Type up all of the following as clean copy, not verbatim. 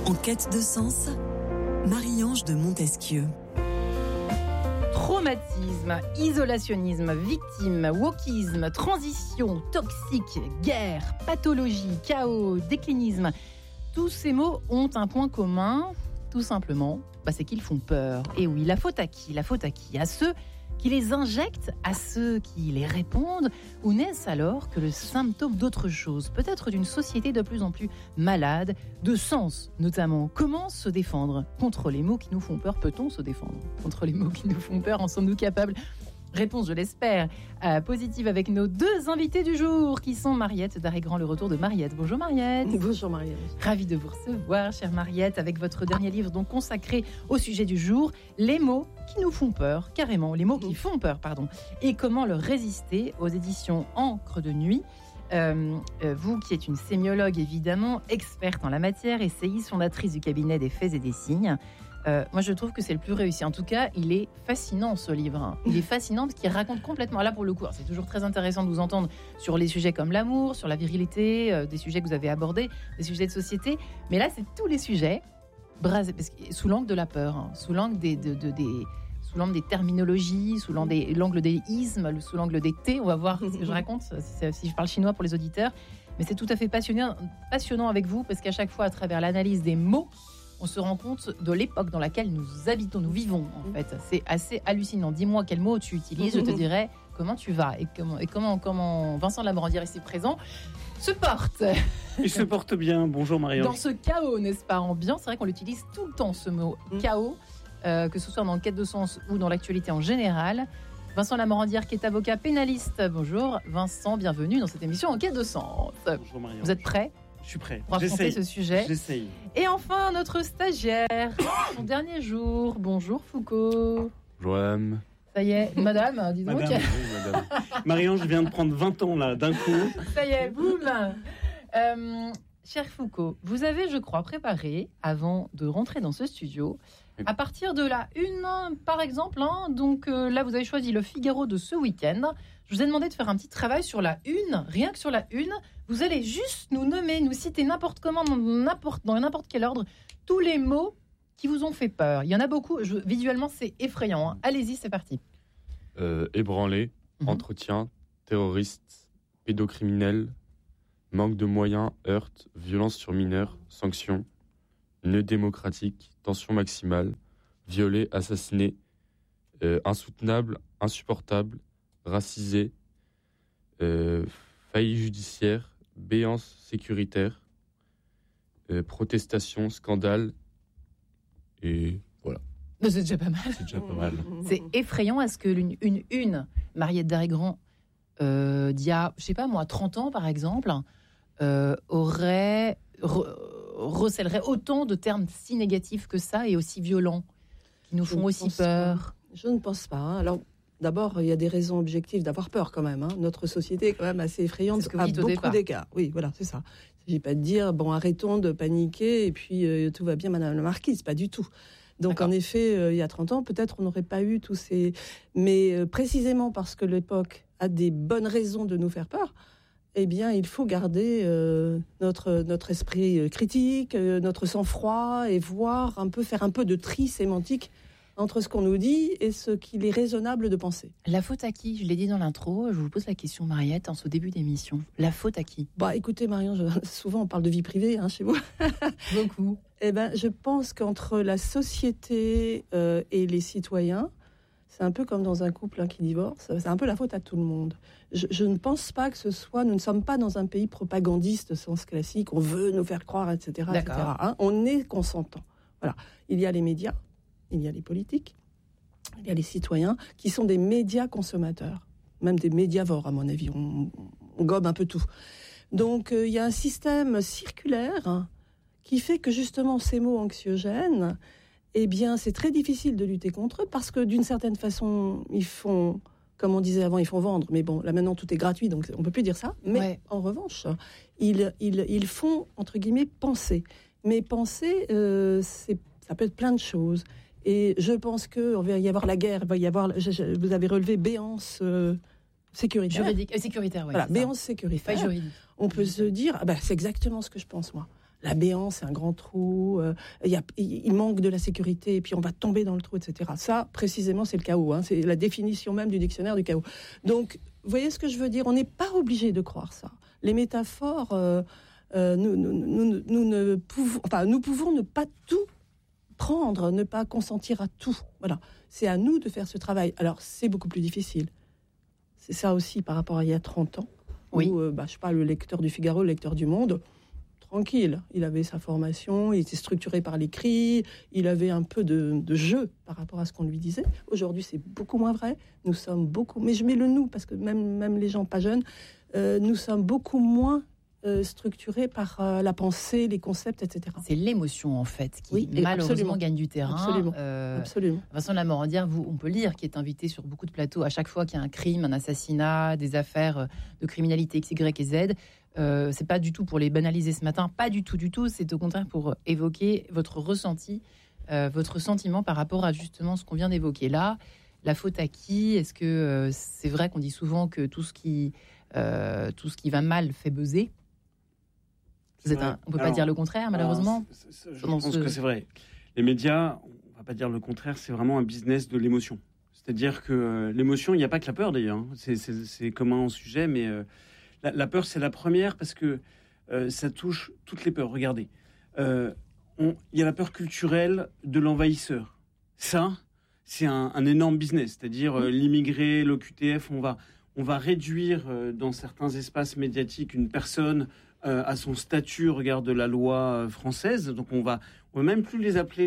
En quête de sens, Marie-Ange de Montesquieu. Traumatisme, isolationnisme, victime, wokisme, transition, toxique, guerre, pathologie, chaos, déclinisme. Tous ces mots ont un point commun, tout simplement, c'est qu'ils font peur. Et oui, la faute à qui ? La faute à qui ? À ceux qui les injectent, à ceux qui les répondent, ou n'est-ce alors que le symptôme d'autre chose, peut-être d'une société de plus en plus malade, de sens notamment. Comment se défendre contre les mots qui nous font peur ? Peut-on se défendre contre les mots qui nous font peur ? En sommes-nous capables ? Réponse, je l'espère, positive avec nos deux invités du jour, qui sont Mariette Darré-Grand, le retour de Mariette. Bonjour Mariette. Bonjour Mariette. Ravie de vous recevoir, chère Mariette, avec votre dernier livre donc consacré au sujet du jour, les mots qui nous font peur, carrément, les mots qui font peur, pardon, et comment leur résister, aux éditions Encre de nuit. Vous qui êtes une sémiologue évidemment, experte en la matière, essayiste, fondatrice du cabinet des faits et des signes. Moi je trouve que c'est le plus réussi. En tout cas, il est fascinant ce livre. Il est fascinant parce qu'il raconte complètement, là pour le coup, c'est toujours très intéressant de vous entendre sur les sujets comme l'amour, sur la virilité, des sujets que vous avez abordés, des sujets de société. Mais là, c'est tous les sujets, sous l'angle de la peur, sous l'angle sous l'angle des terminologies, sous l'angle des ismes, sous l'angle des T. On va voir ce que je raconte, si je parle chinois pour les auditeurs. Mais c'est tout à fait passionnant avec vous, parce qu'à chaque fois, à travers l'analyse des mots, on se rend compte de l'époque dans laquelle nous habitons, nous vivons en fait. C'est assez hallucinant. Dis-moi quel mot tu utilises, je te dirai comment tu vas et comment Vincent Lamorandière ici présent se porte. Il se porte bien. Bonjour Marie-Ange. Dans ce chaos, n'est-ce pas, ambiant, c'est vrai qu'on l'utilise tout le temps ce mot chaos, que ce soit dans le quête de sens ou dans l'actualité en général. Vincent Lamorandière qui est avocat pénaliste. Bonjour Vincent, bienvenue dans cette émission en quête de sens. Bonjour Marie-Ange. Vous êtes prêt ? Je suis prêt. Pour affronter ce sujet. J'essaye. Et enfin, notre stagiaire, son dernier jour. Bonjour Foucault. Bonjour madame. Ça y est, madame, dis donc. Madame. Oui, madame. Marie-Ange vient de prendre 20 ans là, d'un coup. Ça y est, boum. Cher Foucault, vous avez, je crois, préparé, avant de rentrer dans ce studio, à partir de la une, par exemple, donc là, vous avez choisi le Figaro de ce week-end. Je vous ai demandé de faire un petit travail sur la une, rien que sur la une. Vous allez juste nous nommer, nous citer n'importe comment, dans n'importe quel ordre, tous les mots qui vous ont fait peur. Il y en a beaucoup, visuellement, c'est effrayant. Allez-y, c'est parti. Ébranlé, entretien, terroriste, pédocriminel, manque de moyens, heurte, violence sur mineurs, sanctions, nœud démocratique, tension maximale, violé, assassiné, insoutenable, insupportable, racisé, faillite judiciaire, béance sécuritaire, protestation, scandale, et voilà. C'est déjà pas mal. C'est déjà pas mal. C'est effrayant. Est-ce que une Mariette Darré-Grand d'il y a, je sais pas moi, 30 ans par exemple, recèlerait autant de termes si négatifs que ça et aussi violents, qui nous font aussi peur? Je ne pense pas. Alors, d'abord, il y a des raisons objectives d'avoir peur quand même. Notre société est quand même assez effrayante à beaucoup d'égards. Oui, voilà, c'est ça. Il ne s'agit pas de dire, arrêtons de paniquer et puis tout va bien, Madame la Marquise. Pas du tout. Donc, en effet, il y a 30 ans, peut-être on n'aurait pas eu tous ces... Mais précisément parce que l'époque a des bonnes raisons de nous faire peur, eh bien, il faut garder notre esprit critique, notre sang-froid et faire un peu de tri sémantique entre ce qu'on nous dit et ce qu'il est raisonnable de penser. La faute à qui ? Je l'ai dit dans l'intro, je vous pose la question, Mariette, en ce début d'émission. La faute à qui ? Écoutez, Marion, souvent on parle de vie privée chez vous. Beaucoup. Je pense qu'entre la société et les citoyens, c'est un peu comme dans un couple qui divorce, c'est un peu la faute à tout le monde. Je ne pense pas que nous ne sommes pas dans un pays propagandiste au sens classique, on veut nous faire croire, etc. On est consentant. Voilà. Il y a les médias, il y a les politiques, il y a les citoyens qui sont des médias consommateurs, même des médiavores à mon avis, on gobe un peu tout. Donc il y a un système circulaire qui fait que justement ces mots anxiogènes, eh bien c'est très difficile de lutter contre eux parce que d'une certaine façon ils font, comme on disait avant, ils font vendre, mais bon là maintenant tout est gratuit donc on peut plus dire ça, mais en revanche ils font entre guillemets penser, mais penser ça peut être plein de choses. Et je pense qu'il va y avoir la guerre, il va y avoir, vous avez relevé béance sécuritaire. Juridique, sécuritaire, oui. Voilà, béance sécuritaire. Pas juridique. On peut se dire, c'est exactement ce que je pense, moi. La béance, c'est un grand trou, il manque de la sécurité, et puis on va tomber dans le trou, etc. Ça, précisément, c'est le chaos. Hein, c'est la définition même du dictionnaire du chaos. Donc, vous voyez ce que je veux dire ? On n'est pas obligé de croire ça. Les métaphores, nous pouvons ne pas tout prendre, ne pas consentir à tout. Voilà. C'est à nous de faire ce travail. Alors, c'est beaucoup plus difficile. C'est ça aussi par rapport à il y a 30 ans. Oui. Où, je sais pas, le lecteur du Figaro, le lecteur du Monde, tranquille. Il avait sa formation, il était structuré par l'écrit, il avait un peu de jeu par rapport à ce qu'on lui disait. Aujourd'hui, c'est beaucoup moins vrai. Nous sommes beaucoup... Mais je mets le nous, parce que même les gens pas jeunes, nous sommes beaucoup moins structurés par la pensée, les concepts, etc. C'est l'émotion, en fait, qui Oui, malheureusement absolument. gagne du terrain. Absolument. Vincent Lamorandière, on peut le dire, qui est invité sur beaucoup de plateaux à chaque fois qu'il y a un crime, un assassinat, des affaires de criminalité X, Y et Z. C'est pas du tout pour les banaliser ce matin, pas du tout. C'est au contraire pour évoquer votre ressenti, votre sentiment par rapport à justement ce qu'on vient d'évoquer là. La faute à qui ? Est-ce que c'est vrai qu'on dit souvent que tout ce qui va mal fait buzzer ? On ne peut pas dire le contraire, malheureusement. Je pense que c'est vrai. Les médias, on ne va pas dire le contraire, c'est vraiment un business de l'émotion. C'est-à-dire que l'émotion, il n'y a pas que la peur d'ailleurs. Hein. C'est commun au sujet, mais la peur, c'est la première parce que ça touche toutes les peurs. Regardez, il y a la peur culturelle de l'envahisseur. Ça, c'est un énorme business. C'est-à-dire l'immigré, l'OQTF, on va réduire dans certains espaces médiatiques une personne à son statut, regarde la loi française. Donc on va même plus les appeler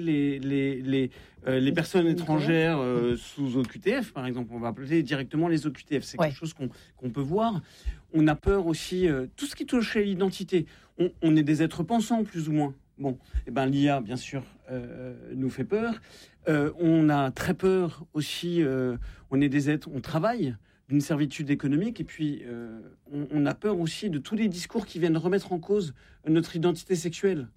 les personnes étrangères sous OQTF, par exemple. On va appeler directement les OQTF. C'est quelque chose qu'on peut voir. On a peur aussi, tout ce qui touche à l'identité. On est des êtres pensants, plus ou moins. Bon, l'IA, bien sûr, nous fait peur. On a très peur aussi, on est des êtres, on travaille d'une servitude économique, et puis on a peur aussi de tous les discours qui viennent remettre en cause notre identité sexuelle.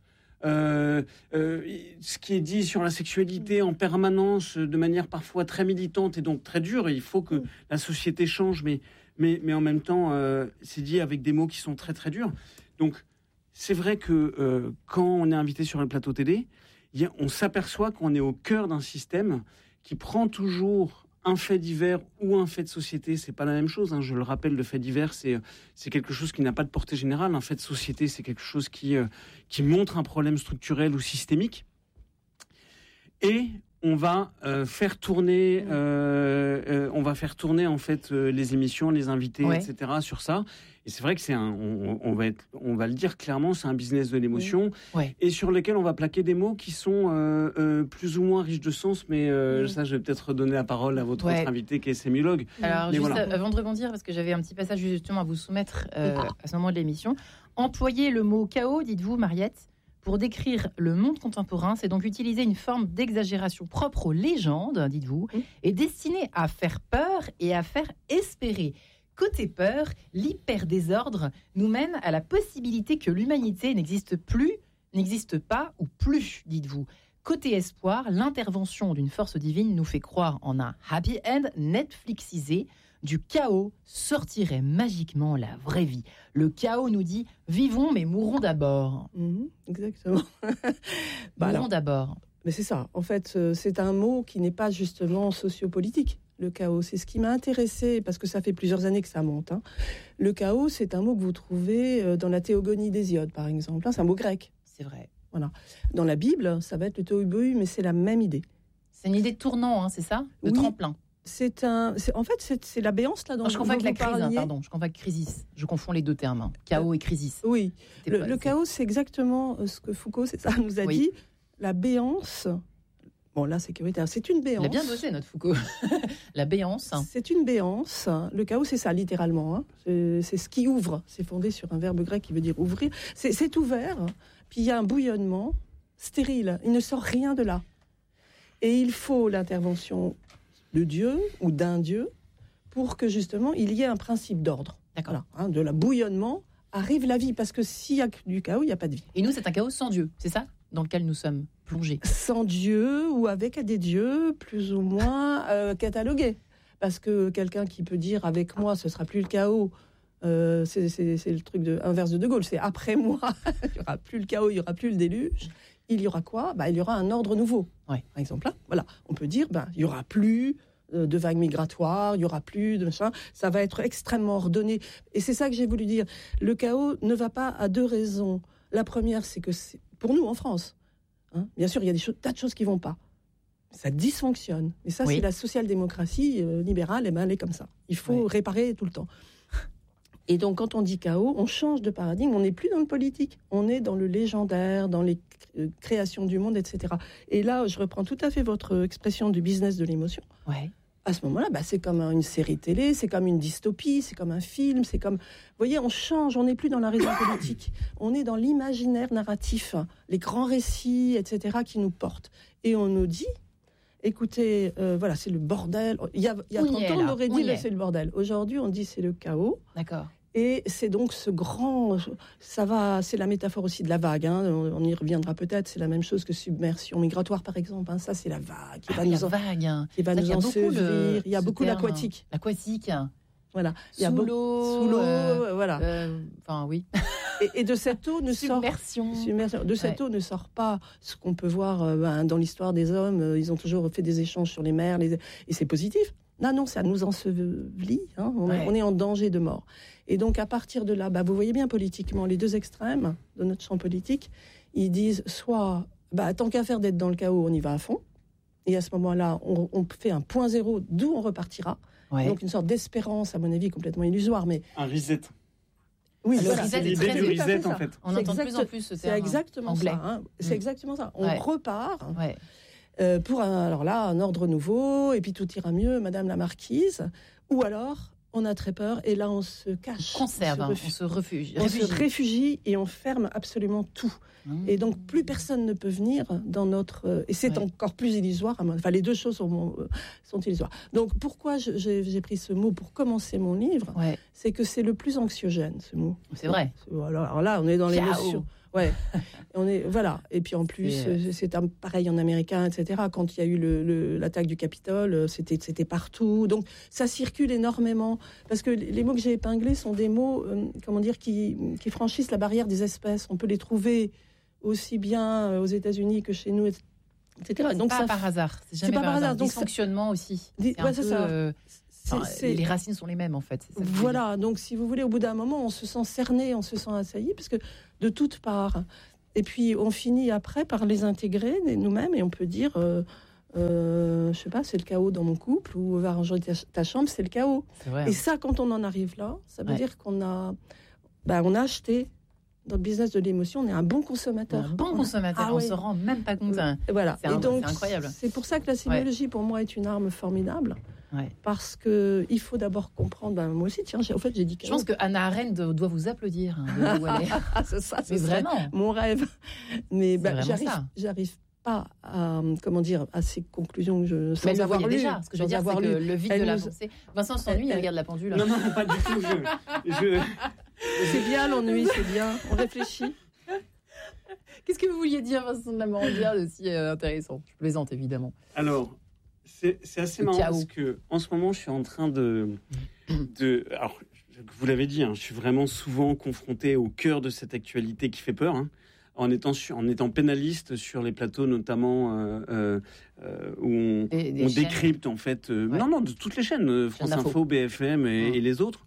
Ce qui est dit sur la sexualité en permanence, de manière parfois très militante et donc très dure, et il faut que la société change, mais en même temps, c'est dit avec des mots qui sont très très durs. Donc, c'est vrai que quand on est invité sur un plateau télé, on s'aperçoit qu'on est au cœur d'un système qui prend toujours un fait divers ou un fait de société. C'est pas la même chose, hein. Je le rappelle, le fait divers, c'est quelque chose qui n'a pas de portée générale. Un fait de société, c'est quelque chose qui montre un problème structurel ou systémique. Et on va faire tourner en fait les émissions, les invités, etc. sur ça. Et c'est vrai que on va le dire clairement, c'est un business de l'émotion et sur lequel on va plaquer des mots qui sont plus ou moins riches de sens. Mais ça, je vais peut-être redonner la parole à votre autre invité qui est sémiologue. Alors, avant de rebondir, parce que j'avais un petit passage justement à vous soumettre à ce moment de l'émission. Employer le mot chaos, dites-vous, Mariette, pour décrire le monde contemporain, c'est donc utiliser une forme d'exagération propre aux légendes, dites-vous, et destinée à faire peur et à faire espérer. Côté peur, l'hyper-désordre nous mène à la possibilité que l'humanité n'existe pas ou plus, dites-vous. Côté espoir, l'intervention d'une force divine nous fait croire en un happy end Netflixisé. Du chaos sortirait magiquement la vraie vie. Le chaos nous dit « Vivons mais mourons d'abord ». Exactement. Mourons d'abord. Mais c'est ça. En fait, c'est un mot qui n'est pas justement sociopolitique. Le chaos, c'est ce qui m'a intéressé, parce que ça fait plusieurs années que ça monte. Hein. Le chaos, c'est un mot que vous trouvez dans la Théogonie d'Hésiode, par exemple. C'est un mot grec. C'est vrai. Voilà. Dans la Bible, ça va être le tohu-bohu, mais c'est la même idée. C'est une idée de tournant, hein, c'est ça ? De tremplin. C'est la béance là dont je confonds avec la crise, parliez. Pardon, je confonds avec crisis. Je confonds les deux termes, hein. Chaos et crisis. Oui, le chaos, c'est exactement ce que Foucault, nous a dit. La béance, bon, là, sécuritaire, c'est une béance. Il a bien bossé, notre Foucault. La béance. C'est une béance. Le chaos, c'est ça, littéralement. Hein. C'est ce qui ouvre. C'est fondé sur un verbe grec qui veut dire ouvrir. C'est ouvert, puis il y a un bouillonnement stérile. Il ne sort rien de là. Et il faut l'intervention de Dieu ou d'un Dieu pour que justement il y ait un principe d'ordre. D'accord. Voilà, de la bouillonnement arrive la vie, parce que s'il y a du chaos, il n'y a pas de vie. Et nous, c'est un chaos sans Dieu, c'est ça dans lequel nous sommes plongés? Sans Dieu ou avec des dieux plus ou moins catalogués. Parce que quelqu'un qui peut dire avec moi ce sera plus le chaos, C'est le truc inverse de Gaulle. C'est après moi, il n'y aura plus le chaos, il n'y aura plus le déluge. Il y aura quoi ? Il y aura un ordre nouveau. Ouais. Par exemple, là, voilà, on peut dire, il n'y aura plus de vagues migratoires, il n'y aura plus de machin. Ça va être extrêmement ordonné. Et c'est ça que j'ai voulu dire. Le chaos ne va pas à deux raisons. La première, c'est que c'est pour nous en France. Hein, bien sûr, il y a tas de choses qui ne vont pas. Ça dysfonctionne. Et ça, c'est la social-démocratie libérale, elle est comme ça. Il faut réparer tout le temps. Et donc, quand on dit chaos, on change de paradigme. On n'est plus dans le politique. On est dans le légendaire, dans les créations du monde, etc. Et là, je reprends tout à fait votre expression du business de l'émotion. Ouais. À ce moment-là, c'est comme une série télé, c'est comme une dystopie, c'est comme un film, c'est comme... Vous voyez, on change, on n'est plus dans la raison politique. On est dans l'imaginaire narratif, les grands récits, etc., qui nous portent. Et on nous dit... Écoutez, voilà, c'est le bordel. Il y a 30 ans, on aurait dit c'est le bordel. Aujourd'hui, on dit c'est le chaos. D'accord. Et c'est donc ce grand... c'est la métaphore aussi de la vague. Hein, on y reviendra peut-être. C'est la même chose que submersion migratoire, par exemple. Hein, ça, c'est la vague qui va nous ensevelir. Il y a beaucoup l'aquatique. L'aquatique. Voilà. Sous l'eau. Voilà. Enfin, oui. Et de cette eau ne sort... Submersion. De cette eau ne sort pas ce qu'on peut voir dans l'histoire des hommes. Ils ont toujours fait des échanges sur les mers. Et c'est positif. Non, ça nous ensevelit. Hein, on est en danger de mort. Et donc, à partir de là, vous voyez bien politiquement, les deux extrêmes de notre champ politique, ils disent soit, tant qu'à faire d'être dans le chaos, on y va à fond. Et à ce moment-là, on fait un point zéro d'où on repartira. Ouais. Donc, une sorte d'espérance, à mon avis, complètement illusoire. Mais... Un reset. Oui, c'est l'idée du reset, en fait. On entend de plus en plus ce terme exactement anglais. Ça. Hein. C'est exactement ça. On repart pour un ordre nouveau, et puis tout ira mieux, Madame la Marquise. Ou alors, on a très peur, et là, on se cache. On se réfugie. On se réfugie, et on ferme absolument tout. Et donc, plus personne ne peut venir dans notre... Et c'est encore plus illusoire. Enfin, les deux choses sont illusoires. Donc, pourquoi j'ai pris ce mot pour commencer mon livre ? C'est que c'est le plus anxiogène, ce mot. C'est vrai. Alors là, on est dans l'émotion. Ouais, voilà. Et puis en plus, c'est pareil en américain, etc. Quand il y a eu l'attaque du Capitole, c'était partout. Donc ça circule énormément parce que les mots que j'ai épinglés sont des mots, qui franchissent la barrière des espèces. On peut les trouver aussi bien aux États-Unis que chez nous, etc. Donc pas par hasard. C'est jamais par hasard. Dysfonctionnement aussi. C'est ça. Les racines sont les mêmes, en fait. Voilà, donc si vous voulez, au bout d'un moment, on se sent cerné, on se sent assailli, parce que de toutes parts. Et puis, on finit après par les intégrer nous-mêmes, et on peut dire, je sais pas, c'est le chaos dans mon couple, ou va ranger ta chambre, c'est le chaos. C'est vrai, et ça, quand on en arrive là, ça veut dire qu'on a acheté. Dans le business de l'émotion, on est un bon consommateur. On se rend même pas compte. Voilà. C'est incroyable. C'est pour ça que la sémiologie, pour moi, est une arme formidable. Parce que il faut d'abord comprendre. Moi aussi, tiens, j'ai dit. Je pense que Hannah Arendt doit vous applaudir. C'est ça, c'est vraiment mon rêve. Mais j'arrive pas à ces conclusions sans avoir lu. Déjà, ce que je veux dire, c'est que le vide de la pensée. Vincent s'ennuie, il regarde la pendule. Non, pas du tout. C'est bien l'ennui, c'est bien. On réfléchit. Qu'est-ce que vous vouliez dire, Vincent de la Morandière, de si intéressant ? Je plaisante, évidemment. Alors, c'est assez marrant parce que en ce moment, je suis en train alors, vous l'avez dit, je suis vraiment souvent confronté au cœur de cette actualité qui fait peur. En étant pénaliste sur les plateaux, notamment où on décrypte en fait, de toutes les chaînes, France Info, BFM et les autres,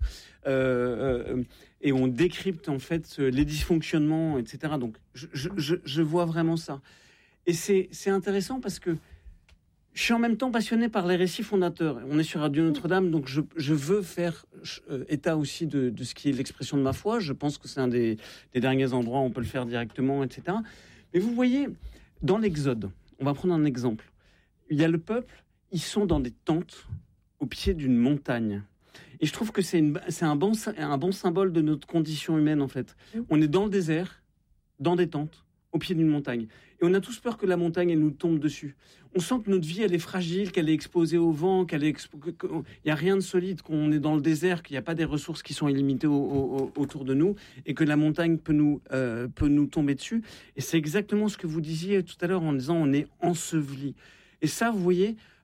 et on décrypte en fait les dysfonctionnements, etc. Donc je vois vraiment ça, et c'est intéressant parce que je suis en même temps passionné par les récits fondateurs. On est sur Radio Notre-Dame, donc je veux faire état aussi de ce qui est l'expression de ma foi. Je pense que c'est un des derniers endroits où on peut le faire directement, etc. Mais vous voyez, dans l'Exode, on va prendre un exemple. Il y a le peuple, ils sont dans des tentes au pied d'une montagne. Et je trouve que c'est un bon symbole de notre condition humaine, en fait. On est dans le désert, dans des tentes, au pied d'une montagne. Et on a tous peur que la montagne, elle nous tombe dessus. On sent que notre vie, elle est fragile, qu'elle est exposée au vent, qu'il n'y a rien de solide, qu'on est dans le désert, qu'il n'y a pas des ressources qui sont illimitées autour de nous, et que la montagne peut nous tomber dessus. Et c'est exactement ce que vous disiez tout à l'heure en disant on est enseveli. Et ça, vous voyez,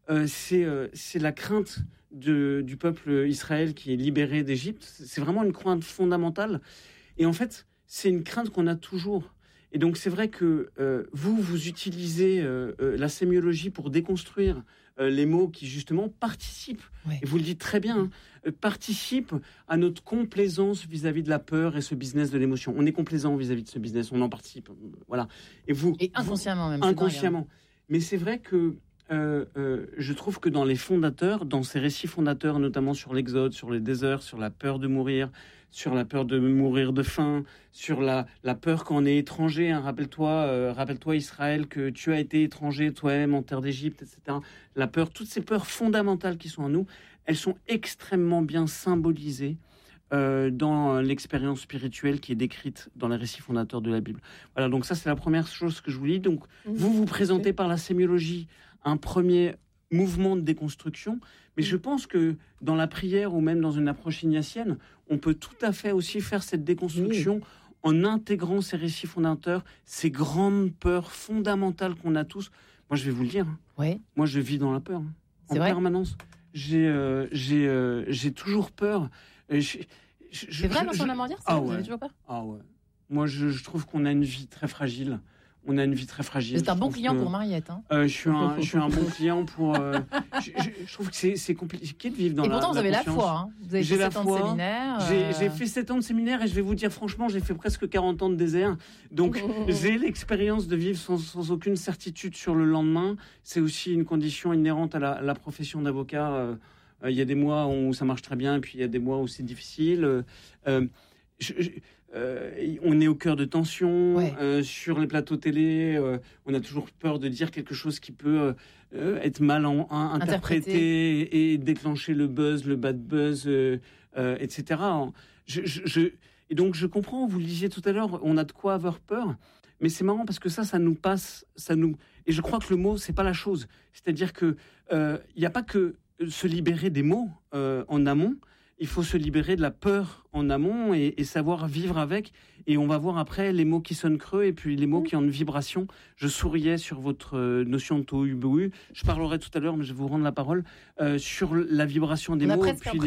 c'est la crainte du peuple Israël qui est libéré d'Égypte. C'est vraiment une crainte fondamentale. Et en fait, c'est une crainte qu'on a toujours. Et donc, c'est vrai que vous utilisez la sémiologie pour déconstruire les mots qui, justement, participent, et vous le dites très bien, participent à notre complaisance vis-à-vis de la peur et ce business de l'émotion. On est complaisant vis-à-vis de ce business, on en participe. Voilà. Et inconsciemment même. Inconsciemment. Mais c'est vrai que je trouve que dans les fondateurs, dans ces récits fondateurs, notamment sur l'Exode, sur les déserts, sur la peur de mourir, sur la peur de mourir de faim, sur la peur quand on est étranger. Hein. Rappelle-toi Israël, que tu as été étranger toi-même en terre d'Égypte, etc. La peur, toutes ces peurs fondamentales qui sont en nous, elles sont extrêmement bien symbolisées dans l'expérience spirituelle qui est décrite dans les récits fondateurs de la Bible. Voilà, donc ça c'est la première chose que je vous dis. Donc vous présentez par la sémiologie un premier mouvement de déconstruction, mais je pense que dans la prière ou même dans une approche ignatienne, on peut tout à fait aussi faire cette déconstruction en intégrant ces récits fondateurs, ces grandes peurs fondamentales qu'on a tous. Moi, je vais vous le dire. Moi, je vis dans la peur en permanence. J'ai toujours peur. C'est vrai, Vincent Lamandière, vous avez toujours peur ? Ah ouais. Moi, je trouve qu'on a une vie très fragile. On a une vie très fragile. C'est un bon client pour Mariette. Hein. Je suis un bon client pour. Je trouve que c'est compliqué de vivre dans la. Et pourtant, vous avez conscience. La foi. Hein. Vous avez fait 7 ans de séminaire. J'ai fait 7 ans de séminaire et je vais vous dire franchement, j'ai fait presque 40 ans de désert. Donc, j'ai l'expérience de vivre sans aucune certitude sur le lendemain. C'est aussi une condition inhérente à la profession d'avocat. Il y a des mois où ça marche très bien et puis il y a des mois où c'est difficile. On est au cœur de tensions sur les plateaux télé. On a toujours peur de dire quelque chose qui peut être mal interprété et déclencher le buzz, le bad buzz, etc. Et donc je comprends, vous le disiez tout à l'heure, on a de quoi avoir peur. Mais c'est marrant parce que ça nous passe, et je crois que le mot, c'est pas la chose. C'est-à-dire que il n'y a pas que se libérer des mots en amont. Il faut se libérer de la peur en amont et savoir vivre avec. Et on va voir après les mots qui sonnent creux et puis les mots qui ont une vibration. Je souriais sur votre notion de tohu-bohu. Je parlerai tout à l'heure, mais je vais vous rendre la parole, sur la vibration des mots. Et puis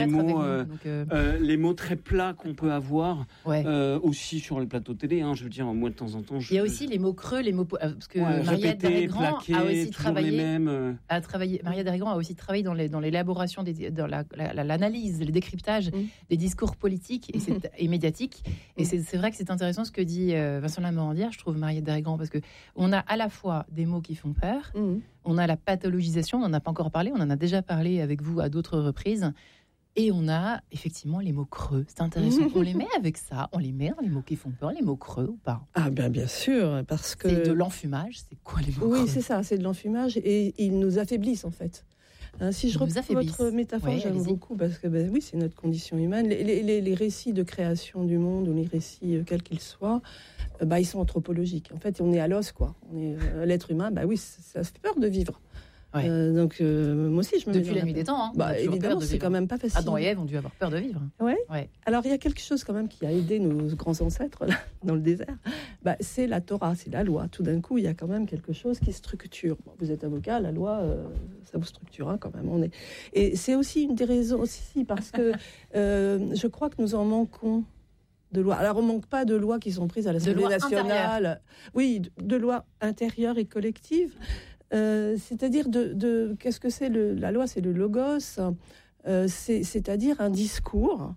les mots très plats qu'on peut avoir aussi sur les plateaux télé. Hein, je veux dire, moi de temps en temps. Il y a aussi les mots creux, les mots... Parce que Mariette Derigrand a aussi travaillé... Mariette Derigrand a aussi travaillé dans l'élaboration, dans l'analyse, le décryptage des discours politiques et médiatiques. Et c'est vrai que c'est intéressant ce que dit Vincent Lamandière, je trouve, Mariette Derigrand, parce qu'on a à la fois des mots qui font peur, on a la pathologisation, on n'en a pas encore parlé, on en a déjà parlé avec vous à d'autres reprises, et on a effectivement les mots creux. C'est intéressant. On les met avec ça, on les met dans les mots qui font peur, les mots creux ou pas ? Ah bien sûr, parce que... C'est de l'enfumage, c'est quoi les mots creux ? Oui, c'est ça, c'est de l'enfumage, et ils nous affaiblissent en fait. Si je reprends votre métaphore, j'aime beaucoup, parce que oui, c'est notre condition humaine. Les récits de création du monde, ou les récits quels qu'ils soient, ils sont anthropologiques. En fait, on est à l'os, quoi. On est l'être humain. Oui, ça fait peur de vivre. Donc moi aussi, je me depuis la nuit des temps. Évidemment, c'est quand même pas facile. Adam et Ève ont dû avoir peur de vivre. Alors il y a quelque chose quand même qui a aidé nos grands ancêtres là, dans le désert. C'est la Torah, c'est la loi. Tout d'un coup, il y a quand même quelque chose qui structure. Vous êtes avocat, la loi, ça vous structure quand même. Et c'est aussi une des raisons aussi parce que je crois que nous en manquons de lois. Alors on manque pas de lois qui sont prises à l'Assemblée nationale. Oui, de lois intérieures et collectives. C'est-à-dire qu'est-ce que c'est la loi, c'est le logos, c'est-à-dire un discours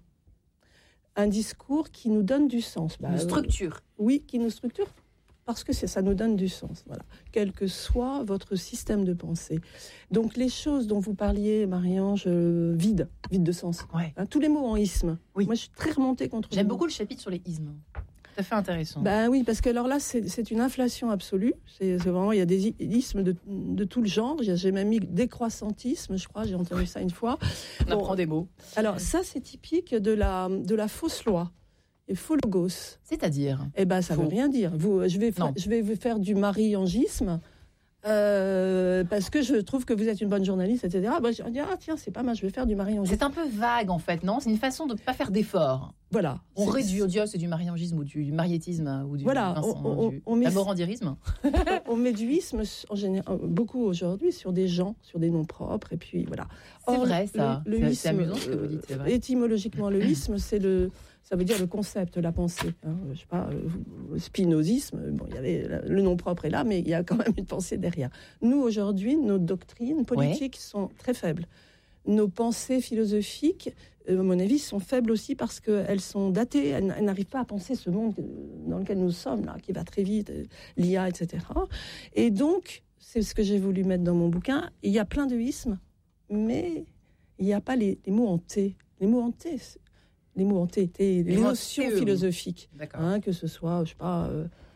qui nous donne du sens. Une structure. Oui, qui nous structure, parce que ça nous donne du sens, voilà. Quel que soit votre système de pensée. Donc les choses dont vous parliez, Marie-Ange, vides de sens. Tous les mots en isme. Oui. Moi, je suis très remontée contre. J'aime beaucoup le chapitre sur les ismes. Tout à fait intéressant. Oui, parce que alors là, c'est une inflation absolue. C'est vraiment, il y a des ismes de tout le genre. J'ai même mis décroissantisme, je crois. J'ai entendu ça une fois. On apprend des mots. Alors ça, c'est typique de la fausse loi. Et faux logos. C'est-à-dire ? Ça veut rien dire. Je vais vous faire du mariangisme. Parce que je trouve que vous êtes une bonne journaliste, etc. Je dis, tiens, c'est pas mal, je vais faire du mariangisme. C'est un peu vague, en fait, non ? C'est une façon de ne pas faire d'efforts. Voilà. On réduit au c'est du mariangisme ou du mariétisme ou du Voilà, on met l'amorandirisme. on met du isme en général, beaucoup aujourd'hui sur des gens, sur des noms propres, et puis voilà. C'est vrai, ça. Le C'est amusant ce que vous dites, c'est vrai. Étymologiquement, le isme, ça veut dire le concept, la pensée. Je sais pas, le spinozisme, bon, il y avait le nom propre est là, mais il y a quand même une pensée derrière. Nous, aujourd'hui, nos doctrines politiques sont très faibles. Nos pensées philosophiques, à mon avis, sont faibles aussi parce qu'elles sont datées. Elles n'arrivent pas à penser ce monde dans lequel nous sommes, là, qui va très vite, l'IA, etc. Et donc, c'est ce que j'ai voulu mettre dans mon bouquin. Il y a plein de ismes, mais il n'y a pas les mots en T. Les mots en T, les notions philosophiques. Que ce soit, je sais pas...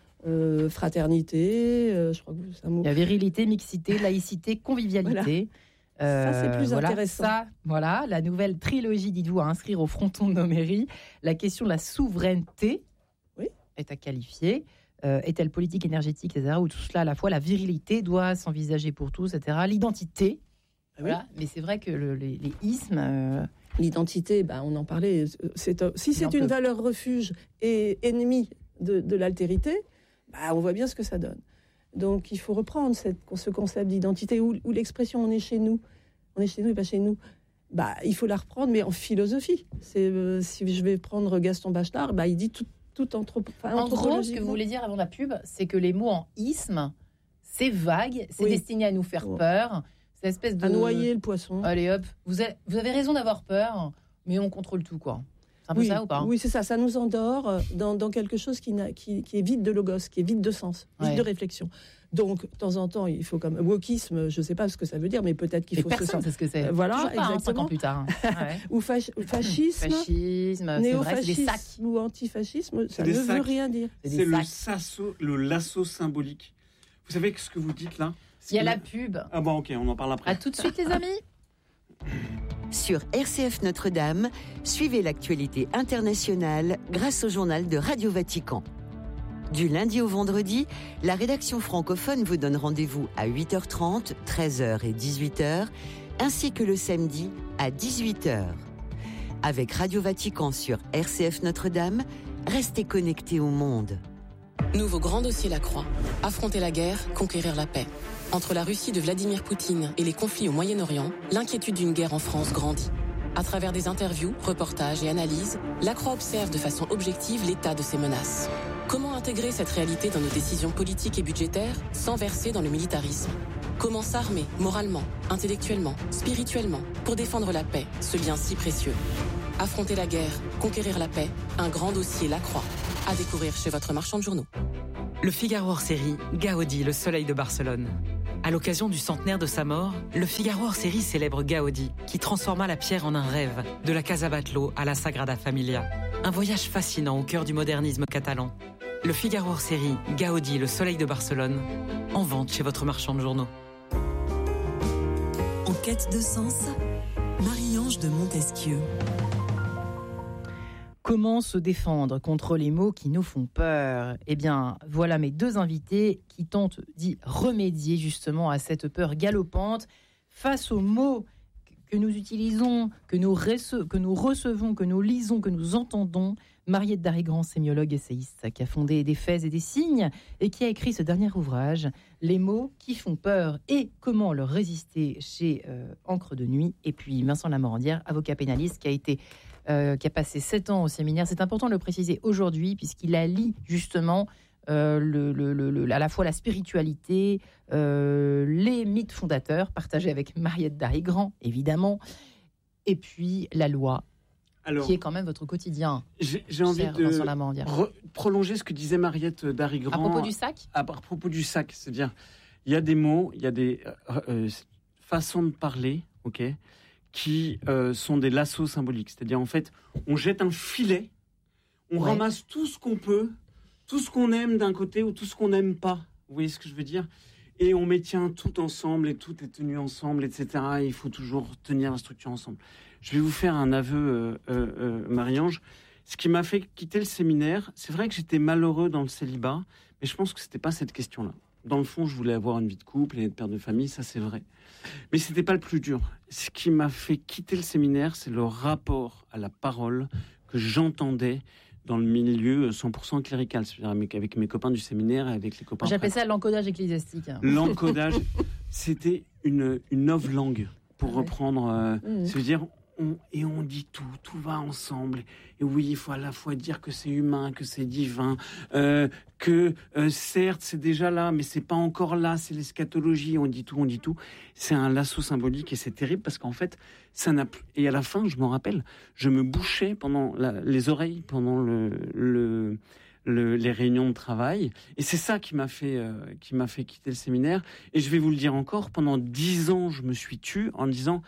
fraternité, je crois que c'est un mot. Il y a virilité, mixité, laïcité, convivialité. Voilà. Ça, c'est plus intéressant. Voilà, la nouvelle trilogie, dites-vous, à inscrire au fronton de nos mairies. La question de la souveraineté est à qualifier. Est-elle politique, énergétique, etc. Ou tout cela à la fois, la virilité doit s'envisager pour tous, etc. L'identité. Voilà. Mais c'est vrai que les ismes... L'identité, on en parlait. Si c'est une valeur refuge et ennemie de l'altérité, on voit bien ce que ça donne. Donc, il faut reprendre ce concept d'identité où l'expression « on est chez nous et pas chez nous ». Il faut la reprendre, mais en philosophie. Si je vais prendre Gaston Bachelard, il dit tout anthropologiquement. En gros, ce que vous voulez dire avant la pub, c'est que les mots en isme, c'est vague, c'est destiné à nous faire peur. C'est une espèce de... À noyer le poisson. Allez hop, vous avez raison d'avoir peur, mais on contrôle tout, quoi. C'est un peu ça ou pas ? Oui, c'est ça. Ça nous endort dans quelque chose qui est vide de logos, qui est vide de sens, vide de réflexion. Donc, de temps en temps, il faut comme wokisme, je ne sais pas ce que ça veut dire, mais peut-être qu'il faut personne sait ce que c'est. Voilà, pas, exactement. 5 ans plus tard. Ou fascisme, néofascisme ou antifascisme, ça ne veut rien dire. C'est le lasso symbolique. Vous savez ce que vous dites là ? Il y a la pub. Ah bon, ok, on en parle après. À tout de suite, les amis. Sur RCF Notre-Dame, suivez l'actualité internationale grâce au journal de Radio Vatican. Du lundi au vendredi, la rédaction francophone vous donne rendez-vous à 8h30, 13h et 18h, ainsi que le samedi à 18h. Avec Radio Vatican sur RCF Notre-Dame, restez connectés au monde. Nouveau grand dossier La Croix. Affronter la guerre, conquérir la paix. Entre la Russie de Vladimir Poutine et les conflits au Moyen-Orient, l'inquiétude d'une guerre en France grandit. À travers des interviews, reportages et analyses, La Croix observe de façon objective l'état de ces menaces. Comment intégrer cette réalité dans nos décisions politiques et budgétaires sans verser dans le militarisme ? Comment s'armer moralement, intellectuellement, spirituellement pour défendre la paix, ce bien si précieux ? Affronter la guerre, conquérir la paix, un grand dossier La Croix. À découvrir chez votre marchand de journaux. Le Figaro hors-série, Gaudi, le soleil de Barcelone. À l'occasion du centenaire de sa mort, le Figaro hors-série célèbre Gaudi, qui transforma la pierre en un rêve, de la Casa Batlló à la Sagrada Familia. Un voyage fascinant au cœur du modernisme catalan. Le Figaro hors-série, Gaudi, le soleil de Barcelone, en vente chez votre marchand de journaux. En quête de sens, Marie-Ange de Montesquieu. Comment se défendre contre les mots qui nous font peur ? Eh bien, voilà mes deux invités qui tentent d'y remédier justement à cette peur galopante face aux mots que nous utilisons, que nous recevons, que nous lisons, que nous entendons. Mariette Darigrand, sémiologue essayiste, qui a fondé Des faits et des signes et qui a écrit ce dernier ouvrage, Les mots qui font peur et comment leur résister chez Encre de Nuit. Et puis Vincent Lamorandière, avocat pénaliste, qui a passé 7 ans au séminaire. C'est important de le préciser aujourd'hui, puisqu'il allie justement à la fois la spiritualité, les mythes fondateurs, partagés avec Mariette Darigrand, évidemment, et puis la loi, qui est quand même votre quotidien. J'ai envie de prolonger ce que disait Mariette Darigrand. À propos du sac ? À propos du sac, c'est-à-dire, il y a des mots, il y a des façons de parler, ok, qui sont des lassos symboliques. C'est-à-dire, en fait, on jette un filet, on ramasse tout ce qu'on peut, tout ce qu'on aime d'un côté ou tout ce qu'on n'aime pas. Vous voyez ce que je veux dire ? Et on tient tout ensemble et tout est tenu ensemble, etc. Et il faut toujours tenir la structure ensemble. Je vais vous faire un aveu, Marie-Ange. Ce qui m'a fait quitter le séminaire, c'est vrai que j'étais malheureux dans le célibat, mais je pense que c'était pas cette question-là. Dans le fond, je voulais avoir une vie de couple et être père de famille, ça c'est vrai. Mais c'était pas le plus dur. Ce qui m'a fait quitter le séminaire, c'est le rapport à la parole que j'entendais dans le milieu 100% clérical, c'est-à-dire avec mes copains du séminaire et avec les copains. J'appelle ça l'encodage ecclésiastique. L'encodage, c'était une novlangue, pour reprendre. C'est-à-dire, on dit tout va ensemble. Et oui, il faut à la fois dire que c'est humain, que c'est divin, que certes c'est déjà là, mais c'est pas encore là, c'est l'eschatologie, on dit tout. C'est un lasso symbolique et c'est terrible parce qu'en fait, ça n'a plus... Et à la fin, je m'en rappelle, je me bouchais pendant les oreilles, pendant les réunions de travail. Et c'est ça qui m'a fait quitter le séminaire. Et je vais vous le dire encore, pendant 10 ans, je me suis tue en disant...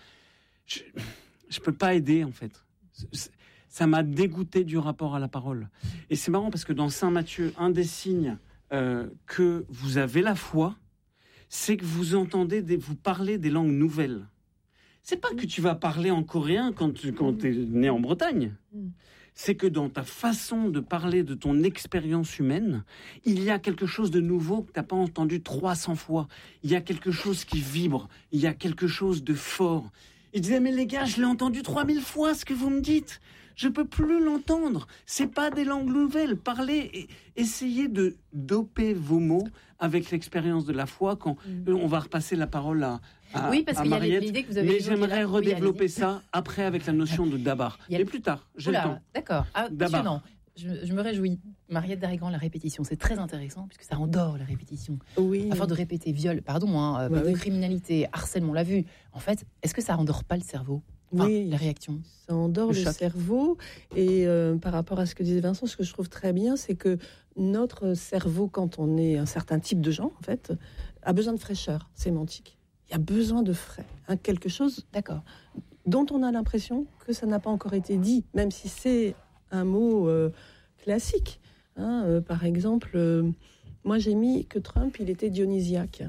Je peux pas aider, en fait. Ça m'a dégoûté du rapport à la parole. Et c'est marrant parce que dans Saint Matthieu, un des signes que vous avez la foi, c'est que vous entendez vous parler des langues nouvelles. C'est pas que tu vas parler en coréen quand tu es né en Bretagne. C'est que dans ta façon de parler de ton expérience humaine, il y a quelque chose de nouveau que tu n'as pas entendu 300 fois. Il y a quelque chose qui vibre. Il y a quelque chose de fort. Il disait, mais les gars, je l'ai entendu 3000 fois ce que vous me dites. Je peux plus l'entendre. C'est pas des langues nouvelles. Parlez, essayez de doper vos mots avec l'expérience de la foi. Quand on va repasser la parole à oui, parce qu'il y a Mariette, l'idée que vous avez. Mais j'aimerais redévelopper oui, ça après avec la notion de dabar. Et plus tard, j'ai le temps. D'accord. Passionnant. Je me réjouis. Mariette Darigrand, la répétition, c'est très intéressant puisque ça endort la répétition. Oui. À force de répéter viol, pédocriminalité, harcèlement, on l'a vu. En fait, est-ce que ça endort pas le cerveau ? Oui, la réaction. Ça endort le cerveau. Et par rapport à ce que disait Vincent, ce que je trouve très bien, c'est que notre cerveau, quand on est un certain type de gens, en fait, a besoin de fraîcheur sémantique. Il y a besoin de frais. Quelque chose dont on a l'impression que ça n'a pas encore été dit, même si c'est un mot classique. Par exemple, moi j'ai mis que Trump, il était dionysiaque.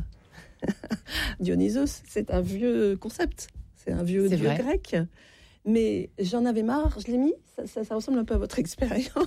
Dionysos, c'est un vieux concept. C'est un vieux dieu grec. Mais j'en avais marre, je l'ai mis, ça ressemble un peu à votre expérience.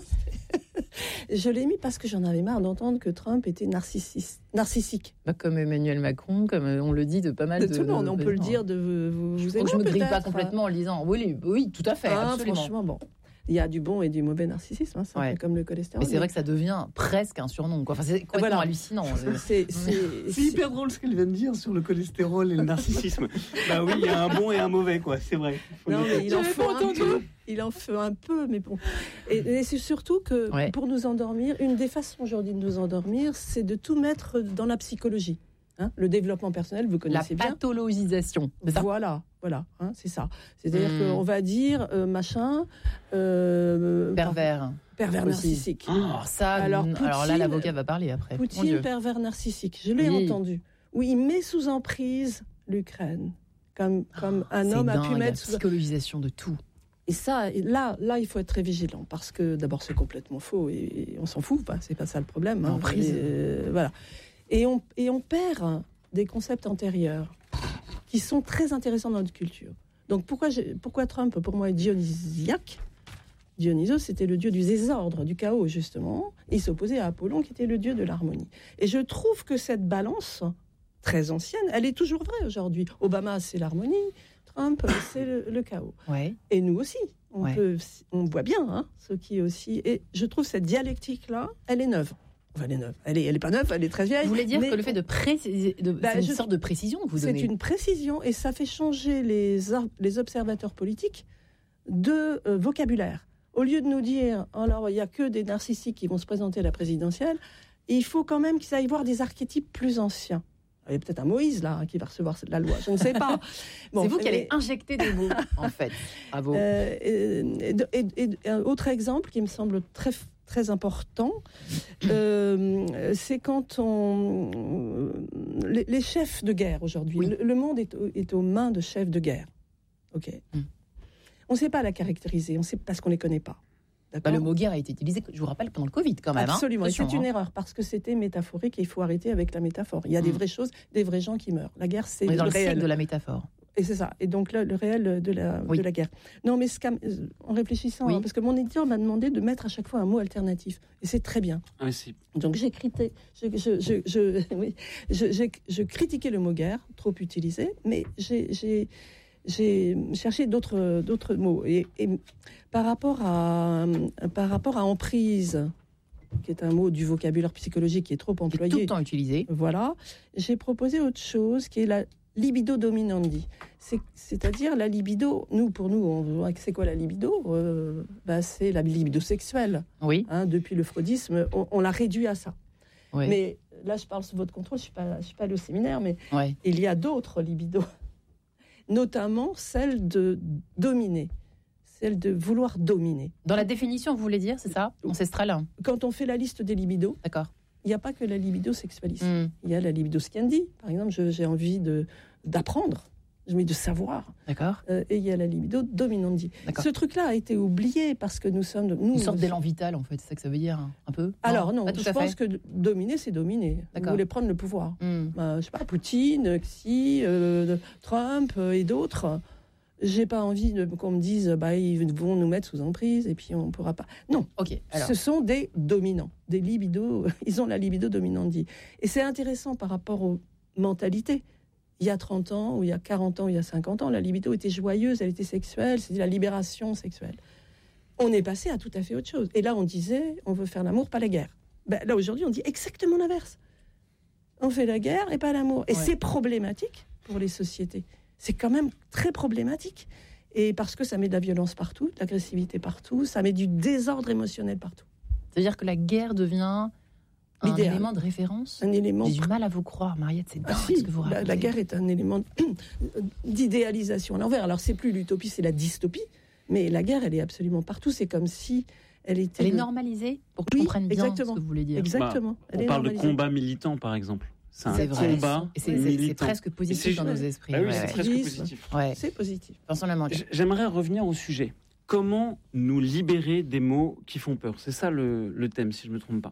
Je l'ai mis parce que j'en avais marre d'entendre que Trump était narcissique. Comme Emmanuel Macron, comme on le dit de pas mal de tout le monde. On peut le dire de vous. Je ne me grille pas complètement en le disant. Oui, tout à fait, absolument. Franchement, bon. Il y a du bon et du mauvais narcissisme, c'est un peu comme le cholestérol. Mais c'est vrai que ça devient presque un surnom, quoi. Enfin, c'est complètement hallucinant. C'est hyper drôle ce qu'elle vient de dire sur le cholestérol et le narcissisme. Bah oui, il y a un bon et un mauvais, quoi. C'est vrai. Non, mais il en faut un peu, mais bon. Et c'est surtout que pour nous endormir, une des façons aujourd'hui de nous endormir, c'est de tout mettre dans la psychologie. Le développement personnel, vous connaissez bien. La pathologisation. Voilà, c'est ça. C'est-à-dire qu'on va dire machin... pervers narcissique. Alors là, l'avocat va parler après. Poutine, pervers narcissique. Je l'ai entendu. Oui, il met sous emprise l'Ukraine. Comme un homme a pu mettre... La psychologisation de tout. Et ça, là, il faut être très vigilant. Parce que d'abord, c'est complètement faux. Et on s'en fout. C'est pas ça le problème. Emprise. Voilà. Et on perd des concepts antérieurs qui sont très intéressants dans notre culture. Donc pourquoi Trump, pour moi, est dionysiaque ? Dionysos, c'était le dieu du désordre, du chaos, justement. Il s'opposait à Apollon, qui était le dieu de l'harmonie. Et je trouve que cette balance, très ancienne, elle est toujours vraie aujourd'hui. Obama, c'est l'harmonie. Trump, c'est le chaos. Ouais. Et nous aussi. On voit bien ce qui est aussi... Et je trouve cette dialectique-là, elle est neuve. Enfin, elle est neuve. Elle est pas neuve, elle est très vieille. Vous voulez dire que le fait de préciser, c'est une sorte de précision que vous donnez. C'est une précision et ça fait changer les observateurs politiques de vocabulaire. Au lieu de nous dire, alors il n'y a que des narcissiques qui vont se présenter à la présidentielle, il faut quand même qu'ils aillent voir des archétypes plus anciens. Il y a peut-être un Moïse là qui va recevoir la loi, je ne sais pas. Bon, c'est vous qui allez injecter des mots, en fait. Bravo. Autre exemple qui me semble très important, c'est quand les chefs de guerre aujourd'hui, le monde est aux mains de chefs de guerre. Ok. On ne sait pas la caractériser, on sait parce qu'on ne les connaît pas. Le mot guerre a été utilisé, je vous rappelle, pendant le Covid quand même. Absolument, et c'est une erreur parce que c'était métaphorique et il faut arrêter avec la métaphore. Il y a des vraies choses, des vrais gens qui meurent. La guerre, c'est le réel. Siècle de la métaphore. Et c'est ça. Et donc là, le réel de la guerre. Non, mais en réfléchissant, parce que mon éditeur m'a demandé de mettre à chaque fois un mot alternatif. Et c'est très bien. Ah, si. Donc je critiquais le mot guerre, trop utilisé, mais j'ai j'ai cherché d'autres mots. Et par rapport à emprise, qui est un mot du vocabulaire psychologique qui est trop employé, tout le temps utilisé. Voilà, j'ai proposé autre chose qui est la libido dominandi. C'est-à-dire la libido, pour nous, c'est quoi la libido c'est la libido sexuelle. Oui. Depuis le freudisme, on l'a réduit à ça. Oui. Mais là, je parle sous votre contrôle, je ne suis pas allée au séminaire, mais il y a d'autres libidos, notamment celle de dominer, celle de vouloir dominer. Dans la définition, vous voulez dire, c'est ça, ancestrale? Quand on fait la liste des libidos, d'accord. Il n'y a pas que la libido sexualiste. Il y a la libido scandi, par exemple, j'ai envie d'apprendre, j'ai envie de savoir. D'accord. Et il y a la libido dominandi. D'accord. Ce truc-là a été oublié parce que nous sommes... Une sorte d'élan vital, en fait, c'est ça que ça veut dire, un peu? Alors non, je pense que dominer, c'est dominer. Vous voulez prendre le pouvoir. Je sais pas, Poutine, Xi, Trump et d'autres... J'ai pas envie qu'on me dise ils vont nous mettre sous emprise et puis on pourra pas. Non. Ok. Alors. Ce sont des dominants, des libidos. Ils ont la libido dominandi. Et c'est intéressant par rapport aux mentalités. Il y a 30 ans, ou il y a 40 ans, ou il y a 50 ans, la libido était joyeuse, elle était sexuelle, c'était la libération sexuelle. On est passé à tout à fait autre chose. Et là, on disait, on veut faire l'amour, pas la guerre. Là, aujourd'hui, on dit exactement l'inverse. On fait la guerre et pas l'amour. Et c'est problématique pour les sociétés. C'est quand même très problématique. Et parce que ça met de la violence partout, de l'agressivité partout, ça met du désordre émotionnel partout. C'est-à-dire que la guerre devient un élément de référence? Un élément... J'ai du mal à vous croire, Mariette, c'est dingue ce que vous racontez. La guerre est un élément d'idéalisation à l'envers. Alors, c'est plus l'utopie, c'est la dystopie. Mais la guerre, elle est absolument partout. C'est comme si elle était... Elle est normalisée, pour que je comprenne bien ce que vous voulez dire. Exactement. On parle de combat militant, par exemple. C'est vrai. Combat c'est presque positif dans nos esprits. Ah oui, c'est presque positif. C'est positif. J'aimerais revenir au sujet. Comment nous libérer des mots qui font peur? C'est ça le thème, si je ne me trompe pas.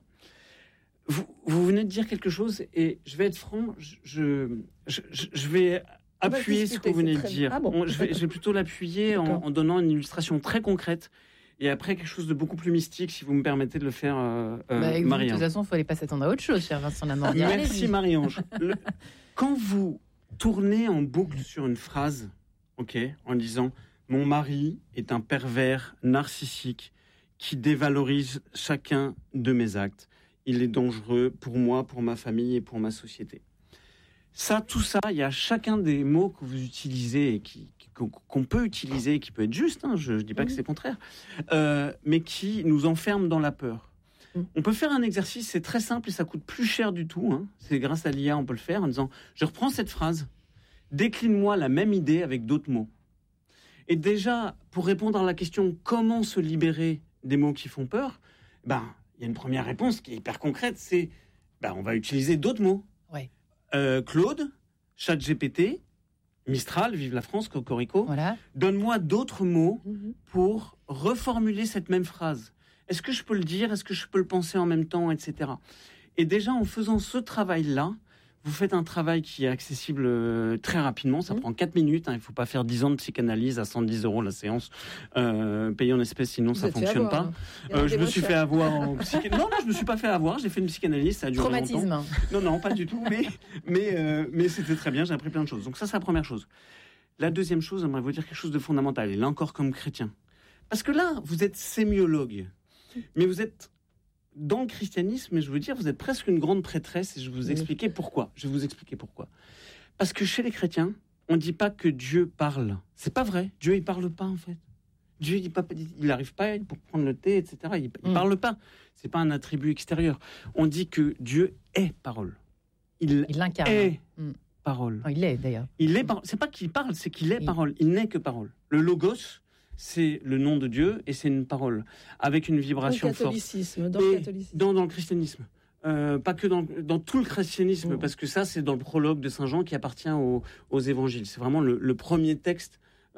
Vous venez de dire quelque chose et je vais être franc, je vais appuyer ce que vous venez de dire. Je vais plutôt l'appuyer en donnant une illustration très concrète. Et après, quelque chose de beaucoup plus mystique, si vous me permettez de le faire, Marie-Ange. De toute façon, il ne fallait pas s'attendre à autre chose, cher Vincent Lamordier. Merci, Marie-Ange. Quand vous tournez en boucle sur une phrase, en disant « Mon mari est un pervers narcissique qui dévalorise chacun de mes actes. Il est dangereux pour moi, pour ma famille et pour ma société. » Tout ça, il y a chacun des mots que vous utilisez et qu'on peut utiliser, qui peut être juste, je ne dis pas que c'est le contraire, mais qui nous enferment dans la peur. On peut faire un exercice, c'est très simple et ça coûte plus cher du tout. C'est grâce à l'IA, on peut le faire en disant « Je reprends cette phrase, décline-moi la même idée avec d'autres mots. » Et déjà, pour répondre à la question « Comment se libérer des mots qui font peur ?» il y a une première réponse qui est hyper concrète, c'est on va utiliser d'autres mots. Claude, ChatGPT, Mistral, Vive la France, Cocorico, donne-moi d'autres mots pour reformuler cette même phrase. Est-ce que je peux le dire? Est-ce que je peux le penser en même temps, etc. Et déjà, en faisant ce travail-là, vous faites un travail qui est accessible très rapidement. Ça prend 4 minutes. Il ne faut pas faire 10 ans de psychanalyse à 110 € la séance. Payée en espèces, sinon ça ne fonctionne pas. Je me suis fait avoir en psychanalyse. Non, je ne me suis pas fait avoir. J'ai fait une psychanalyse. Ça a duré longtemps. Non, pas du tout. Mais c'était très bien. J'ai appris plein de choses. Donc ça, c'est la première chose. La deuxième chose, j'aimerais vous dire quelque chose de fondamental. Et là encore, comme chrétien. Parce que là, vous êtes sémiologue. Mais vous êtes... Dans le christianisme, je veux dire, vous êtes presque une grande prêtresse et je vais vous expliquer pourquoi. Parce que chez les chrétiens, on ne dit pas que Dieu parle. C'est pas vrai. Dieu, il parle pas, en fait. Dieu, il n'arrive pas pour prendre le thé, etc. Il parle pas. C'est pas un attribut extérieur. On dit que Dieu est parole. Il l'incarne. Est parole. Il est, d'ailleurs. C'est pas qu'il parle, c'est qu'il est parole. Il n'est que parole. Le logos, c'est le nom de Dieu et c'est une parole avec une vibration forte. Dans le christianisme. Pas que dans tout le christianisme, parce que ça, c'est dans le prologue de Saint Jean qui appartient aux évangiles. C'est vraiment le premier texte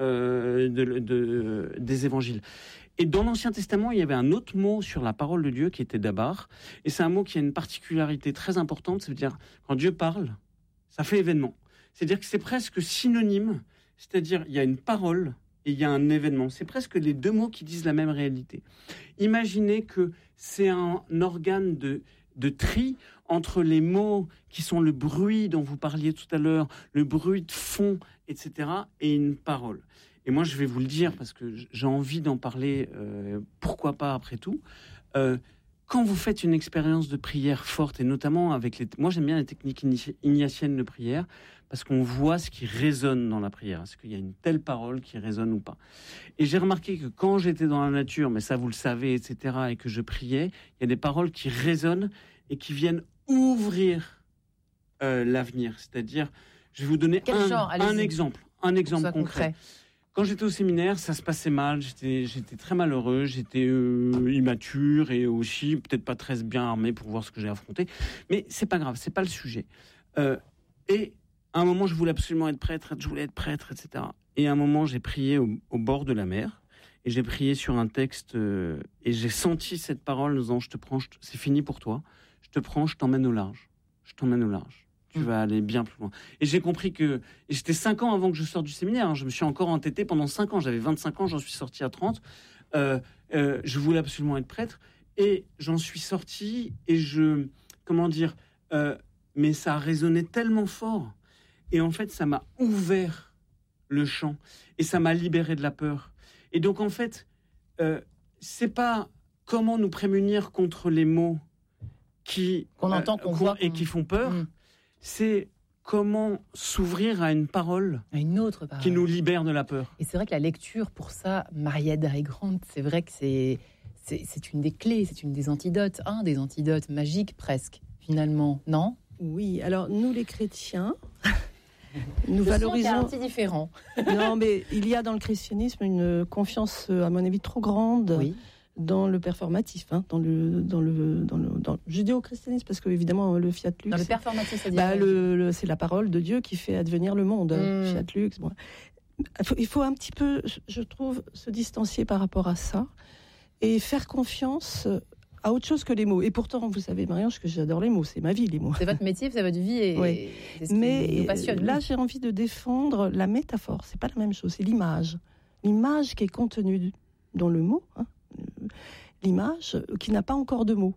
des évangiles. Et dans l'Ancien Testament, il y avait un autre mot sur la parole de Dieu qui était dabar. Et c'est un mot qui a une particularité très importante. Ça veut dire, quand Dieu parle, ça fait événement. C'est-à-dire que c'est presque synonyme. C'est-à-dire, il y a une parole et il y a un événement. C'est presque les deux mots qui disent la même réalité. Imaginez que c'est un organe de tri entre les mots qui sont le bruit dont vous parliez tout à l'heure, le bruit de fond, etc., et une parole. Et moi, je vais vous le dire, parce que j'ai envie d'en parler, pourquoi pas après tout. Quand vous faites une expérience de prière forte, et notamment avec moi j'aime bien les techniques ignatiennes de prière, parce qu'on voit ce qui résonne dans la prière. Est-ce qu'il y a une telle parole qui résonne ou pas? Et j'ai remarqué que quand j'étais dans la nature, mais ça vous le savez, etc., et que je priais, il y a des paroles qui résonnent et qui viennent ouvrir l'avenir. C'est-à-dire, je vais vous donner un exemple concret. Quand j'étais au séminaire, ça se passait mal, j'étais très malheureux, j'étais immature et aussi peut-être pas très bien armé pour voir ce que j'ai affronté. Mais c'est pas grave, c'est pas le sujet. Et à un moment, je voulais absolument être prêtre, etc. Et à un moment, j'ai prié au bord de la mer et j'ai prié sur un texte et j'ai senti cette parole nous disant, je te prends, c'est fini pour toi, je te prends, je t'emmène au large. Tu vas aller bien plus loin. Et j'ai compris que... Et j'étais 5 ans avant que je sorte du séminaire. Hein. Je me suis encore entêté pendant 5 ans. J'avais 25 ans, j'en suis sorti à 30. Je voulais absolument être prêtre. Et j'en suis sorti et mais ça a résonné tellement fort. Et en fait, ça m'a ouvert le champ. Et ça m'a libéré de la peur. Et donc, en fait, c'est pas comment nous prémunir contre les mots qu'on entend, qu'on voit et qui font peur. C'est comment s'ouvrir à une parole, une autre parole qui nous libère de la peur. Et c'est vrai que la lecture, pour ça, Mariette Darry-Grant, c'est vrai que c'est une des clés, c'est une des antidotes, un des antidotes magiques presque, finalement, non? Oui, alors nous les chrétiens, nous valorisons... C'est un petit différent. Non, mais il y a dans le christianisme une confiance, à mon avis, trop grande... Oui. Dans le performatif, dans le judéo-christianisme, parce que évidemment le fiat lux. Dans le performatif, c'est-à-dire c'est la parole de Dieu qui fait advenir le monde. Fiat lux. Bon. Il faut un petit peu, je trouve, se distancier par rapport à ça et faire confiance à autre chose que les mots. Et pourtant, vous savez, Marie-Ange, que j'adore les mots. C'est ma vie, les mots. C'est votre métier, c'est votre vie, et oui. C'est ce qui nous passionne. Là, j'ai envie de défendre la métaphore. C'est pas la même chose. C'est l'image qui est contenue dans le mot. L'image qui n'a pas encore de mots.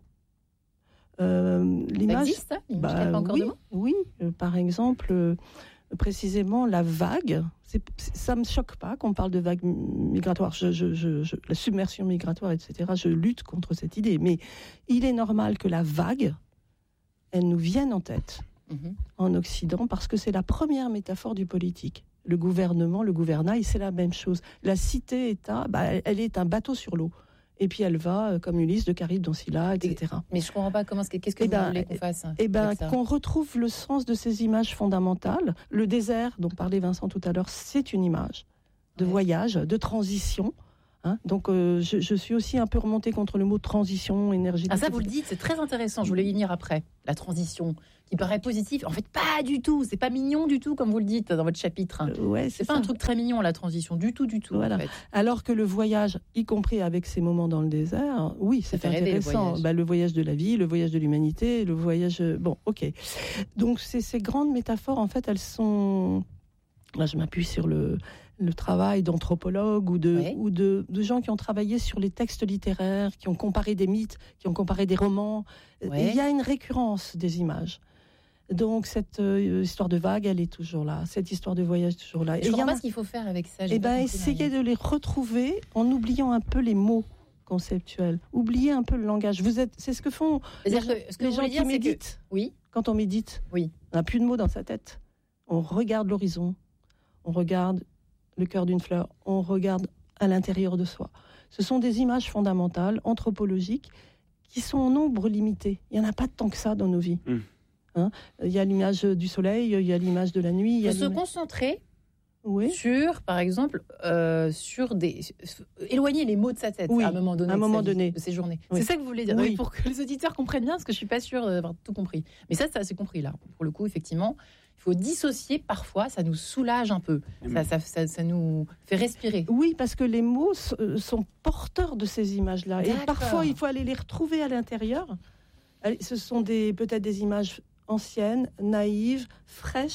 L'image, ça existe, hein, l'image qui n'a pas encore de mots ? Oui, par exemple, précisément la vague. Ça ne me choque pas qu'on parle de vague migratoire. La submersion migratoire, etc. Je lutte contre cette idée. Mais il est normal que la vague, elle nous vienne en tête en Occident, parce que c'est la première métaphore du politique. Le gouvernement, le gouvernail, c'est la même chose. La cité-État, elle est un bateau sur l'eau. Et puis elle va, comme Ulysse, de Charybde dans Scylla, etc. Mais je ne comprends pas qu'est-ce que vous voulez qu'on fasse. Qu'on retrouve le sens de ces images fondamentales. Le désert, dont parlait Vincent tout à l'heure, c'est une image de voyage, de transition. Donc je suis aussi un peu remontée contre le mot transition énergétique. Ah, ça vous le dites, c'est très intéressant. Je voulais y venir après. La transition, qui paraît positive. En fait, pas du tout. C'est pas mignon du tout, comme vous le dites dans votre chapitre. C'est pas un truc très mignon, la transition, du tout. Voilà. En fait. Alors que le voyage, y compris avec ces moments dans le désert, oui, c'est intéressant. Le voyage de la vie, le voyage de l'humanité, le voyage... Bon, ok. Donc ces grandes métaphores, en fait, elles sont... Là, je m'appuie sur le travail d'anthropologues ou de gens qui ont travaillé sur les textes littéraires, qui ont comparé des mythes, qui ont comparé des romans. Il y a une récurrence des images. Donc cette histoire de vague, elle est toujours là. Cette histoire de voyage, toujours là. Je ne comprends pas ce qu'il faut faire avec ça. Essayer de les retrouver en oubliant un peu les mots conceptuels. Oublier un peu le langage. C'est ce que font les gens qui méditent. Oui. Quand on médite, on n'a plus de mots dans sa tête. On regarde l'horizon. On regarde le cœur d'une fleur, on regarde à l'intérieur de soi. Ce sont des images fondamentales, anthropologiques, qui sont en nombre limité. Il n'y en a pas tant que ça dans nos vies. Il y a l'image du soleil, il y a l'image de la nuit. Il y a se concentrer sur, par exemple, éloigner les mots de sa tête à un moment donné, de ses journées. Oui. C'est ça que vous voulez dire, pour que les auditeurs comprennent bien, parce que je ne suis pas sûre d'avoir tout compris. Mais ça c'est compris là. Pour le coup, effectivement, il faut dissocier parfois, ça nous soulage un peu, ça nous fait respirer. Oui, parce que les mots sont porteurs de ces images-là. Et parfois, il faut aller les retrouver à l'intérieur. Ce sont peut-être des images anciennes, naïves, fraîches.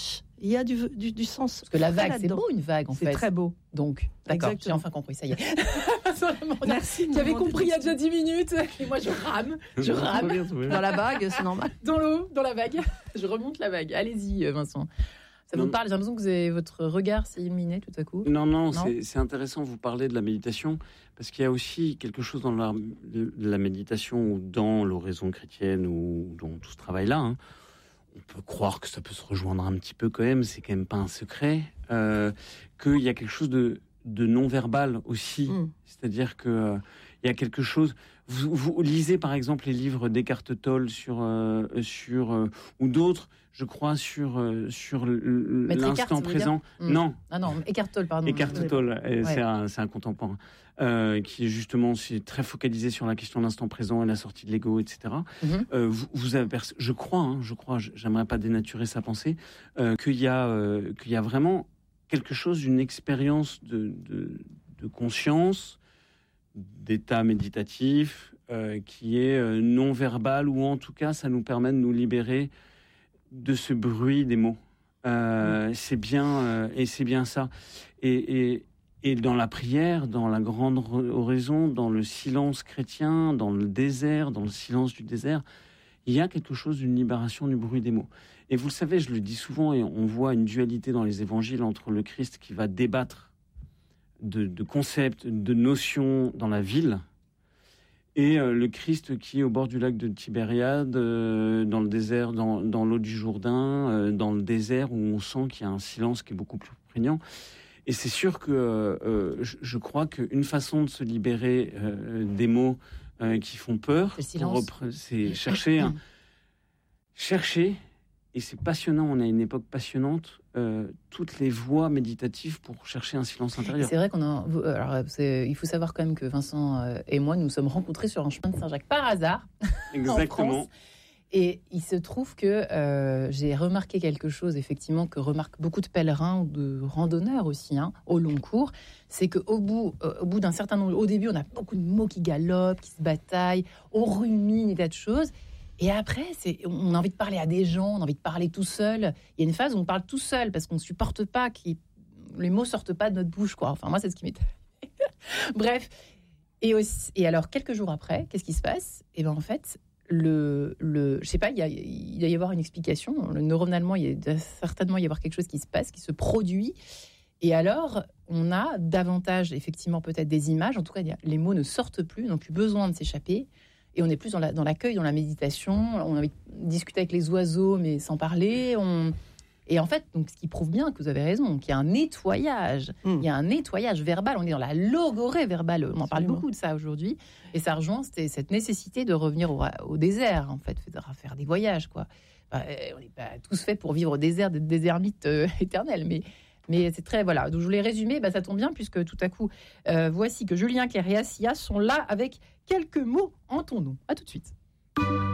Il y a du sens. Parce que la vague, c'est là-dedans. beau, une vague, en fait. C'est très beau. Donc, d'accord, Exactement. j'ai enfin compris, ça y est. Merci. Tu avais compris il y a déjà 10 minutes, et moi je rame Dans la vague, c'est normal. dans l'eau, dans la vague. Je remonte la vague. Allez-y, Vincent. Ça vous Non. parle, j'ai l'impression que votre regard s'est illuminé tout à coup. Non, c'est intéressant, vous parlez de la méditation, parce qu'il y a aussi quelque chose dans la méditation ou dans l'oraison chrétienne ou dans tout ce travail-là. Hein. On peut croire que ça peut se rejoindre un petit peu quand même, c'est quand même pas un secret, qu'il y a quelque chose de non-verbal aussi. C'est-à-dire qu'il y a quelque chose... Vous lisez par exemple les livres d'Eckhart Tolle sur ou d'autres, je crois, sur l'instant présent. Non. Ah non, Eckhart Tolle, pardon. Eckhart Tolle, c'est un contemporain qui est justement très focalisé sur la question de l'instant présent et la sortie de l'ego, etc. Vous avez je crois, j'aimerais pas dénaturer sa pensée, qu'il y a vraiment quelque chose d'une expérience de conscience, d'état méditatif, qui est non verbal, ou en tout cas ça nous permet de nous libérer de ce bruit des mots. C'est bien et c'est bien ça. Et dans la prière, dans la grande oraison, dans le silence chrétien, dans le désert, dans le silence du désert, il y a quelque chose d'une libération du bruit des mots. Et vous le savez, je le dis souvent, et on voit une dualité dans les évangiles entre le Christ qui va débattre de concepts, de notions dans la ville, et le Christ qui est au bord du lac de Tibériade, dans le désert, dans l'eau du Jourdain, dans le désert où on sent qu'il y a un silence qui est beaucoup plus prégnant. Et c'est sûr que je crois qu'une façon de se libérer des mots qui font peur, c'est chercher, et c'est passionnant, on a une époque passionnante, toutes les voies méditatives pour chercher un silence intérieur. C'est vrai il faut savoir quand même que Vincent et moi, nous sommes rencontrés sur un chemin de Saint-Jacques par hasard. Exactement. En France. Et il se trouve que j'ai remarqué quelque chose, effectivement, que remarquent beaucoup de pèlerins ou de randonneurs aussi, au long cours, c'est qu'au bout d'un certain nombre, au début, on a beaucoup de mots qui galopent, qui se bataillent, on rumine et tas de choses. Et après, on a envie de parler à des gens, on a envie de parler tout seul. Il y a une phase où on parle tout seul parce qu'on ne supporte pas que les mots sortent pas de notre bouche, quoi. Enfin, moi, c'est ce qui m'est arrivé. Bref. Et alors, quelques jours après, qu'est-ce qui se passe ? Et bien, en fait, je sais pas, il doit y avoir une explication. Neuronalement, il doit certainement y avoir quelque chose qui se passe, qui se produit. Et alors, on a davantage, effectivement, peut-être des images. En tout cas, les mots ne sortent plus, n'ont plus besoin de s'échapper. Et on est plus dans l'accueil, dans la méditation. On a envie de discuter avec les oiseaux, mais sans parler. Et en fait, donc, ce qui prouve bien que vous avez raison, qu'il y a un nettoyage. Il y a un nettoyage verbal. On est dans la logorée verbale. On en parle beaucoup de ça aujourd'hui. Et ça rejoint cette nécessité de revenir au désert, en fait, faire des voyages, quoi. Enfin, on n'est pas tous faits pour vivre au désert, des ermites éternels, mais c'est très... Voilà, donc je voulais résumer, ça tombe bien, puisque tout à coup, voici que Julien Clerc et Assia sont là avec quelques mots en ton nom. À tout de suite.